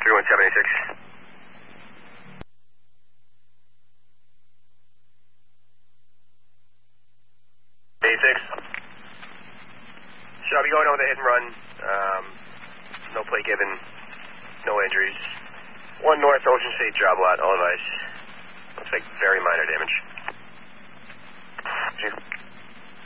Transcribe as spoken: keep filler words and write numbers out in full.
three one seven eight six. eight six. Shall be going over the hit and run. Um, no play given. No injuries. One North Ocean State job lot, all advice. Looks like very minor damage. Chief.